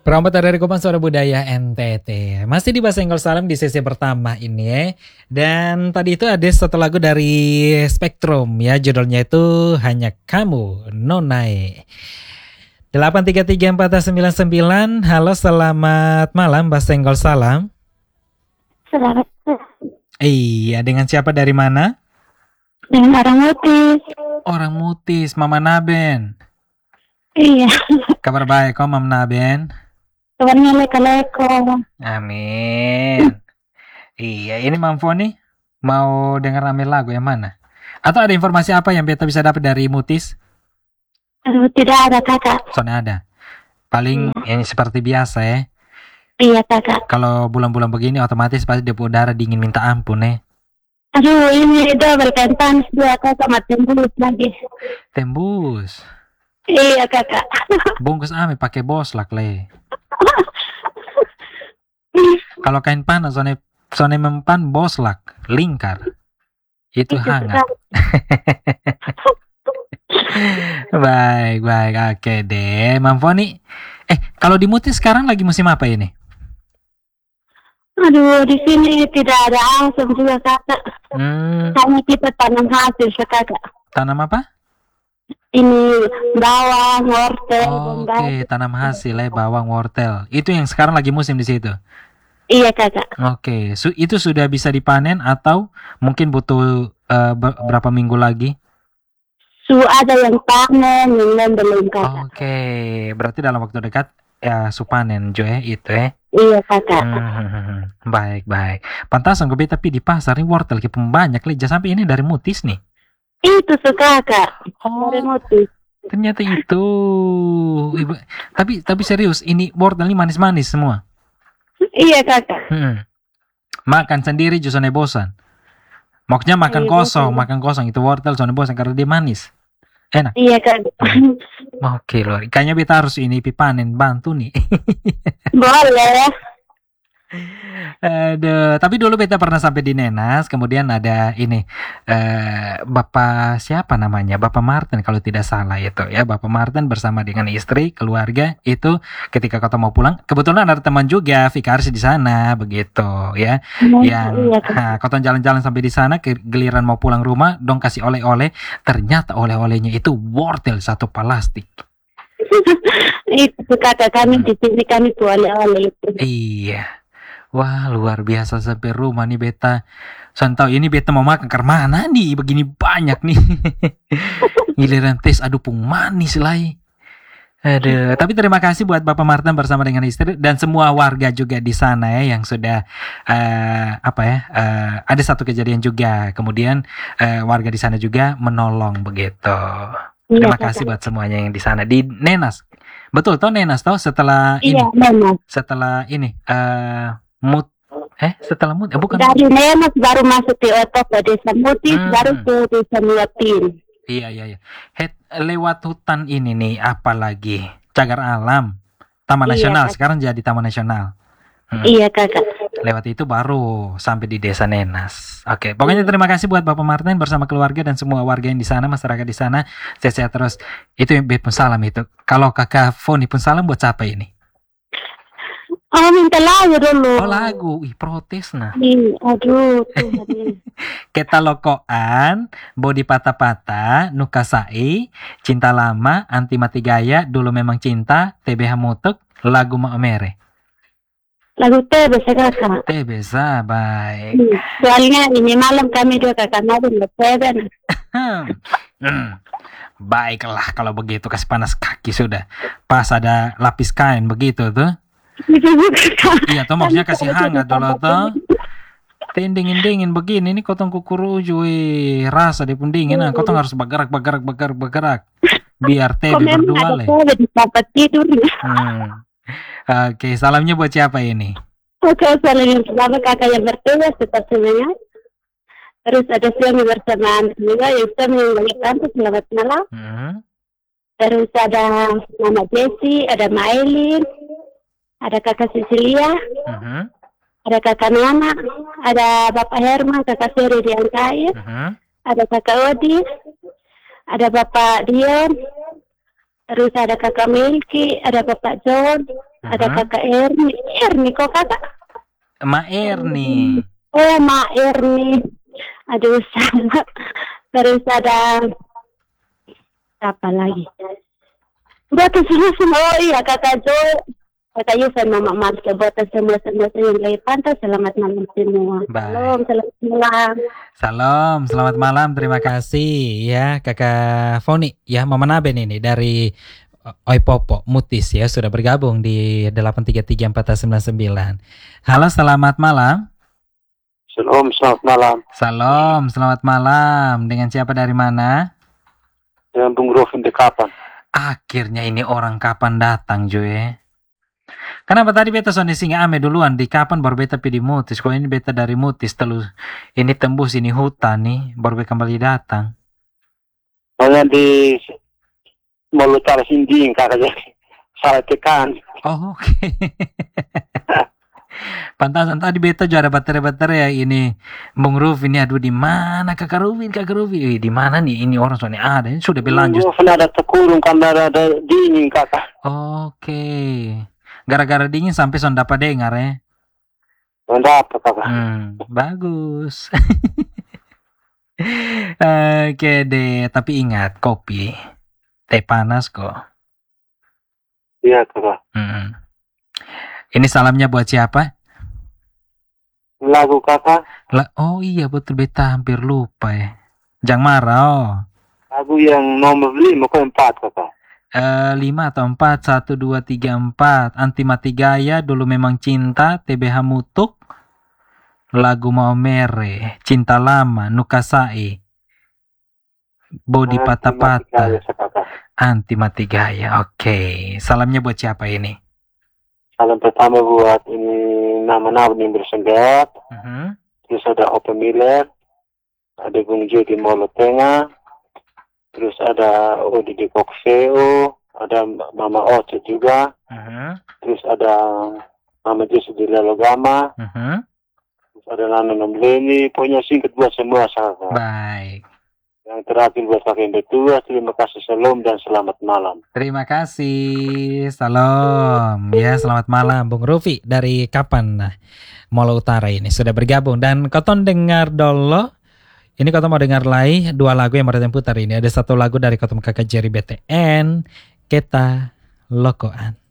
Peramatan dari Kupang Suara Budaya NTT. Masih di Bahasa Enggol Salam di sesi pertama ini ya. Dan tadi itu ada satu lagu dari Spektrum ya. Judulnya itu Hanya Kamu Nonai. 8334999. Halo, selamat malam Bahasa Enggol Salam. Selamat. Iya, dengan siapa dari mana? Dengan orang Mutis. Orang Mutis, Mama Naben. Iya. Kabar baik kok Mama Naben? Kabarnya leko-leko. Amin. Iya, ini Mam Foni mau dengar rame lagu yang mana? Atau ada informasi apa yang beta bisa dapat dari Mutis? Aduh, tidak ada kakak. Soalnya ada. Paling yang seperti biasa ya. Iya kakak. Kalau bulan-bulan begini otomatis pasti debu udara dingin minta ampun ya. Aduh, ini double kan panas dua kakak sama tembus lagi. Tembus. Iya kakak. Bungkus ame pakai boslak le. Kalau kain panas soalnya mempan boslak, lingkar. Itu hangat. Baik, oke deh. Mam Foni, kalau di Mutis sekarang lagi musim apa ini? Aduh, di sini tidak ada asam juga kakak. Hanya kita tanam hasil kakak. Tanam apa? Ini bawang, wortel. Oke, tanam hasil ya, bawang, wortel. Itu yang sekarang lagi musim di situ. Iya kakak. Oke, itu sudah bisa dipanen atau mungkin butuh berapa minggu lagi? Ada yang panen, yang belum kakak. Oke, berarti dalam waktu dekat ya panen jo ya itu ya. Iya kakak. Baik. Pantasan gue tapi di pasar ini wortel kipun banyak le. Sampai ini dari Mutis nih. Itu suka kak. Dari Mutis. Ternyata itu. Tapi serius, ini wortel ini manis-manis semua. Iya kakak. Makan sendiri justru bosan. Maksudnya makan kosong itu wortel soalnya bosan karena dia manis. Enak. Iya kakak. Oke loh, kayaknya beta harus ini panen bantu nih. Boleh. Aduh, tapi dulu beta pernah sampai di Nenas, kemudian ada ini Bapak siapa namanya? Bapak Martin kalau tidak salah itu ya. Bapak Martin bersama dengan istri, keluarga itu ketika kota mau pulang, kebetulan ada teman juga Vikarsi di sana begitu ya. Kota jalan-jalan sampai di sana, giliran mau pulang rumah, dong kasih oleh-oleh, ternyata oleh-olehnya itu wortel satu plastik. Itu kata kami di sini kami tuh oleh-oleh itu. Iya. Wah, luar biasa sampai rumah nih beta. Tahu ini beta mau makan karena mana nih begini banyak nih. Giliran tes aduh pung manis lagi. Aduh, tapi terima kasih buat Bapak Martin bersama dengan istri dan semua warga juga di sana ya yang sudah ada satu kejadian juga. Kemudian warga di sana juga menolong begitu. Terima kasih buat semuanya yang di sana di Nenas. Betul toh Nenas toh setelah ini. Setelah ini setelah bukan dari Nenas baru masuk ke otot ke desa Mutis baru ke desa Muatin. Iya. Lewat hutan ini nih apalagi cagar alam Taman Nasional kakak. Sekarang jadi Taman Nasional. Iya kakak. Lewat itu baru sampai di desa Nenas. Oke, pokoknya terima kasih buat Bapak Martin bersama keluarga dan semua warga yang di sana, masyarakat di sana sehat-sehat terus. Itu yang pun salam itu. Kalau kakak Foni pun salam buat siapa ini? Oh, minta lagu dulu. Oh, lagu. Protes nah. Aduh. Kita lokoan, body patah-patah, nukasai, cinta lama, anti mati gaya, dulu memang cinta, TBH mutuk, lagu Maomere. Lagu TBH kakak. TBH, baik. Soalnya ini malam kami dua kakak nabung TBH. Baiklah kalau begitu kasih panas kaki sudah. Pas ada lapis kain begitu tuh. Iya toh maksudnya kasih hangat dulu toh. Dingin begini ini kotong kukuruju rasa dia pun dingin kotong harus bergerak biar tebe berdua le. Oke, salamnya buat siapa ini? Oke, salamnya pertama kakak yang bertugas tetap semangat. Terus ada suami bersama anak juga yang sudah meninggalkan selamat malam. Terus ada Mama Jessie, ada Mailin, ada kakak Cecilia, ada kakak Nana, ada Bapak Herman, kakak Seri di Angkair, ada kakak Odi, ada Bapak Dion, terus ada kakak Milky, ada Bapak John, Ada kakak Erni. Erni kok kakak? Ma Erni. Oh, Ma Erni. Aduh, sama. Terus ada apa lagi? Buat semua. Oh iya, kakak Jo. Kakak Yus dan Mama Marta. Buat semua yang lagi pantas. Selamat malam semua. Baik. Selamat malam. Salam, selamat malam. Terima kasih ya Kakak Foni ya, Mama Naben ini dari Oipopo Mutis ya, sudah bergabung di 8334999. Halo, selamat malam. Salam, selamat malam. Salam, selamat malam. Dengan siapa dari mana? Dengan Bung Rofin di Kapan. Akhirnya ini orang Kapan datang, Joy. Kenapa tadi beta sonde singa ame duluan di Kapan baru beta di Mutis. Kok ini beta dari Mutis terus ini tembus ini hutan nih baru beta kembali datang. Soalnya di Molutara Sinding kakaknya salah tekan. Oh, oke. Pantasan tadi beta juga ada baterai-baterai ya ini Bung Ruf ini, aduh di mana Kakak Rufin? Di mana nih ini orang soalnya ada ini sudah berlanjut. Bung Rufin ada terkurung karena ada dingin kakak. Oke. Gara-gara dingin sampai son dapat dengar ya. Dapat kakak. Bagus. Oke deh, tapi ingat kopi, teh panas kok. Iya kakak. Ini salamnya buat siapa? Lagu kakak. Oh iya betul, beta hampir lupa ya. Jangan marah. Oh. Lagu yang nomor 5 kok 4 kakak. 5 atau 4, 1, 2, 3, 4. Anti Mati Gaya, Dulu Memang Cinta, TBH Mutuk, Lagu Mau Mere, Cinta Lama, Nukasai, Bodi Patah-Patah, Anti Mati Gaya. Oke. Salamnya buat siapa ini? Salam pertama buat ini nama-nama yang bersenggat. Terus ada Open Miller, ada Bung Jo di Molo Tengah, terus ada Odi di Kokseo, ada Mama Oce juga, terus ada Mama Jesu di Lelogama, terus ada Nana Nomleni, pokoknya singkat buat semua sahabat. Baik. Yang terakhir buat kakek Betua, terima kasih, salam dan selamat malam. Terima kasih, salam. Ya, selamat malam Bung Rufi dari Kapan Molo Utara ini sudah bergabung. Dan koton dengar dolo. Ini koton mau dengar lagi 2 lagu yang baru putar ini. Ada 1 lagu dari koton kakak Jerry BTN, Kita Lokoan.